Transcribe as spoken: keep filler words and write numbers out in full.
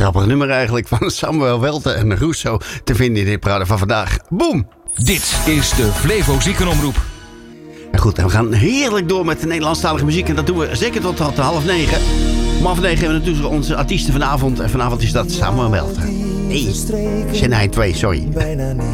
Grappig nummer eigenlijk van Samuel Welte en Russo te vinden in dit programma van vandaag. Boom! Dit is de Flevo Ziekenomroep. En goed, en we gaan heerlijk door met de Nederlandstalige muziek. En dat doen we zeker tot, tot half negen. Om half negen hebben we natuurlijk onze artiesten vanavond. En vanavond is dat Samuel Welte. Nee, Shanghai twee, sorry.